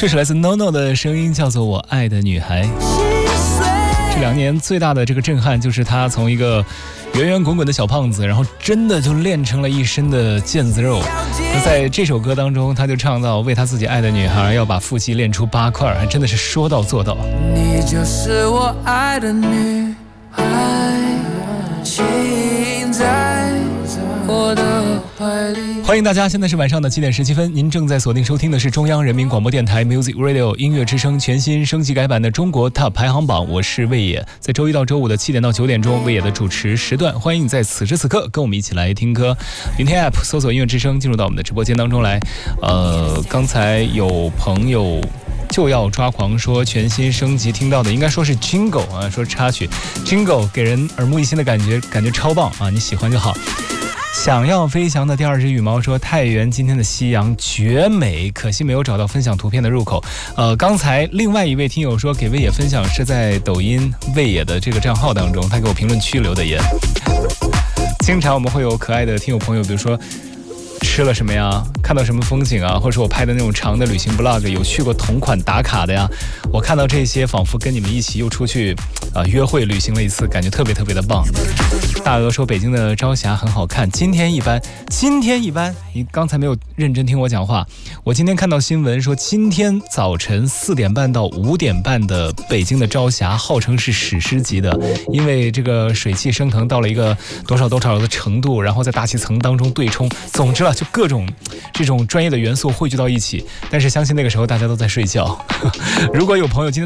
这是来自 NONO 的声音，叫做《我爱的女孩》。这2年最大的这个震撼就是他从一个圆圆滚滚的小胖子，然后真的就练成了一身的腱子肉。那在这首歌当中，他就唱到为他自己爱的女孩要把腹肌练出8块，还真的是说到做到。 你就是我爱的女孩，请在我的怀里。 欢迎大家，现在是晚上的7点17分，您正在锁定收听的是中央人民广播电台 Music Radio 音乐之声全新升级改版的中国 Top 排行榜，我是魏野。在周一到周五的7点到9点钟，魏野的主持时段，欢迎你在此时此刻跟我们一起来听歌。云天 App 搜索音乐之声，进入到我们的直播间当中来。刚才有朋友就要抓狂说全新升级听到的应该说是 Jingle 啊，说插曲 Jingle 给人耳目一新的感觉超棒啊，你喜欢就好。想要飞翔的第2只羽毛说太原今天的夕阳绝美，可惜没有找到分享图片的入口。刚才另外一位听友说给魏野分享是在抖音魏野的这个账号当中，他给我评论区留的言。经常我们会有可爱的听友朋友，比如说吃了什么呀，看到什么风景啊，或者说我拍的那种长的旅行 vlog 有去过同款打卡的呀，我看到这些仿佛跟你们一起又出去约会旅行了一次，感觉特别特别的棒。大鹅说北京的朝霞很好看，今天一般。你刚才没有认真听我讲话。我今天看到新闻说今天早晨4点半到5点半的北京的朝霞号称是史诗级的，因为这个水汽升腾到了一个多少的程度，然后在大气层当中对冲，总之就各种这种专业的元素汇聚到一起，但是相信那个时候大家都在睡觉。如果有朋友今天